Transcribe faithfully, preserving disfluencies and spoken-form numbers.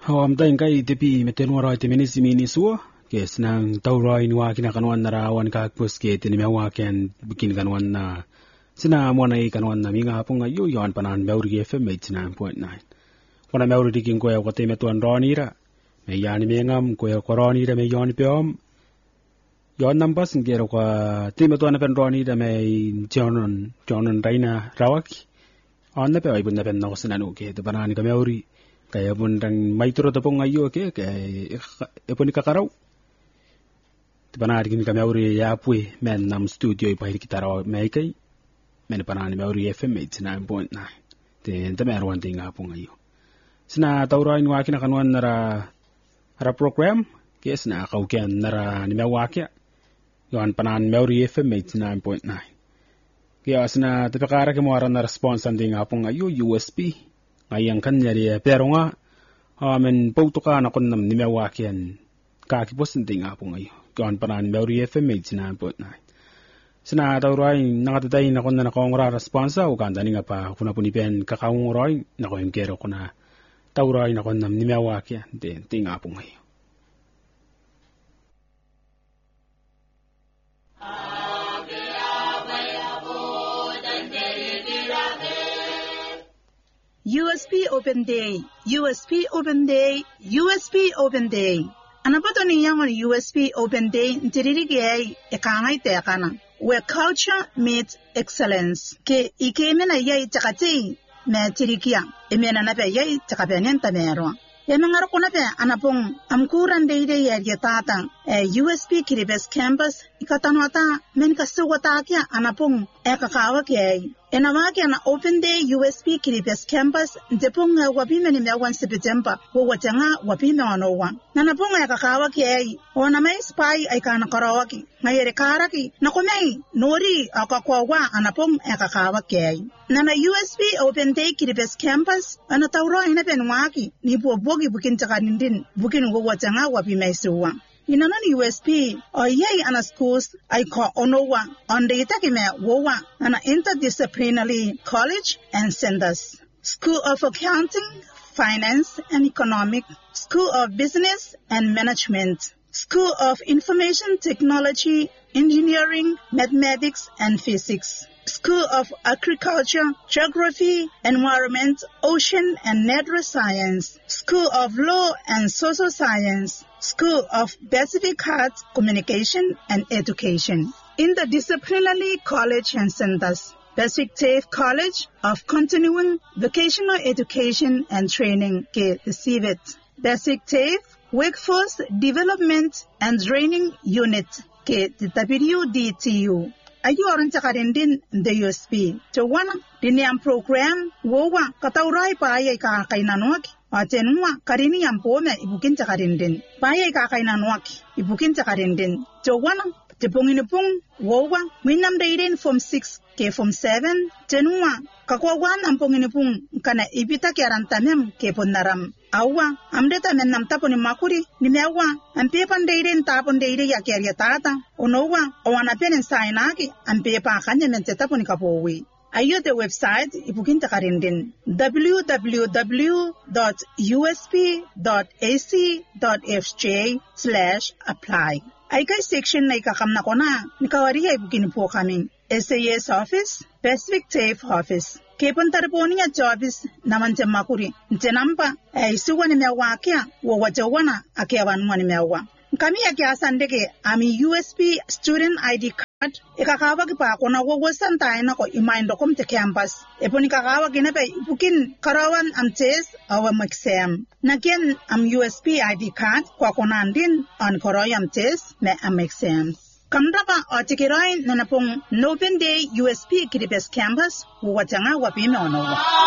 Hawam tayo kay tepi metenwara ite minisi miniswa kes nang taurai ni wakin kanwan na rawan kakpus ke tinimiawaken bikin kanwan na sina mwana i kanwan na minga hapong ayo yon panan meuri F M eighty-nine point nine. Wana meuri dikin ko ya kote metuan ronira me yani mengam ko ya koronira me yon piom yon nampas ngero kwa timetuan pen ronira me jonon jonon raina rawaki on na pe ay bun na pen no sinanu ke to panan ka meuri kaya pun dang maitro tapong ayo ke kaya epon ikakarau tipanar kini kami auri ya pui men nam studio ipahir kita raw meikai men panani auri F M eighty-nine point nine te ente merwan tinga pong ayo sina taurai ni wakina kanwan nara ara program ke sina kaukian nara ni mewakya yon panan auri F M eighty-nine point nine kaya sina tipakara ke mo aran na response tinga pong ayo U S B ayang kanya pero nga amen pautuka na kon nam nimewakian kakipos nding apong ayo kon panan meuri F M eighty-nine point nine sina taurai nangatatay na kon na nakongora responsa o kanda nga pa kuna punipen kakawuroy na ko imkero kuna taurai na kon nam nimewakian de ting apong ayo U S P Open Day, U S P Open Day, U S P Open Day. Anapato niya ng U S P Open Day ntiririgay ekangay tekana where culture meets excellence. Ke ikeme na yay takati me tirikia emena na pe yay takapenin tamero. Yamangaro ko na pe anapong amkuran deide yaya tata e U S P Kiribes campus ikatanwata men kasuwata kya anapong ekakawa kay enawake na Open Day U S P Kiribes campus depong wapime ni mewan September wo watanga wapime wanowa nanapong ekakawa kay ona may spy ay kana karawaki ngayere karaki nakomay nori akakwawa anapong ekakawa kay nana U S P Open Day Kiribes campus anatawro ina penwaki ni po bogi bukin takanindin bukin wo watanga wapime suwa Inanon U S P o yay ana schools ay ko onowa on the itakime wowa ana interdisciplinary college and centers. School of Accounting, Finance and Economic, School of Business and Management, School of Information Technology, Engineering, Mathematics and Physics, School of Agriculture, Geography, Environment, Ocean and Natural Science, School of Law and Social Science, School of Pacific Arts, Communication and Education. In the disciplinary college and centers, Basic TAFE College of Continuing Vocational Education and Training, ke C V E T. Basic TAFE Workforce Development and Training Unit, ke W D T U. Ayoran takarindin the U S P. To one, diniam program, wowa, kataurai paayay kakainanuaki. Atenwa karini yampome ibukin takarindin. Paayay kakaiнаnuaki ibukin takarindin. To one, tepungin-pung wowa winam dairin from six ke from seven. Tenwa kakwawan ampungin-pung kana ibita kiarantamem ke ponaram. Awa amdeta menam taponi makuri ni mewa ampepan dairin tapon dairi ya kiaria tata. Onowa owana penen sainaki ampepa kanya mente taponi kapowi. Ayo the website ibukin takarindin w w w dot u s p dot a c dot f j slash apply. Ay kay section na ikakam na ko na nikawari ay ibukin po kaming S A S office, Pacific TAFE office. Kepon tarponi at office naman sa makuri. Ntenampa ay suwa ni mewakya wawajawana akiawan mo ni mewa. Kami akiasandege ami U S P student I D card ikakawag pa ako na wawasan tayo na ko imaindo kom te campus. Epo ni kakawag na pa ipukin karawan am test awam exam. Nagyan am U S P I D card kwa konandin on koroyam test me am exam. Kamda pa o tikiroy na napong Open Day U S P Kiribes campus watanga wapime ono.